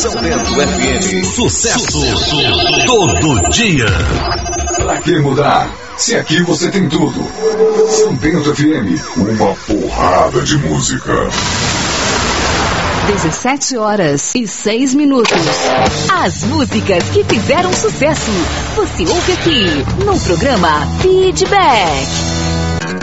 São Bento FM. Sucesso todo dia. Pra que mudar? Se aqui você tem tudo. São Bento FM, uma porrada de música. 17h06. As músicas que fizeram sucesso. Você ouve aqui no programa Feedback.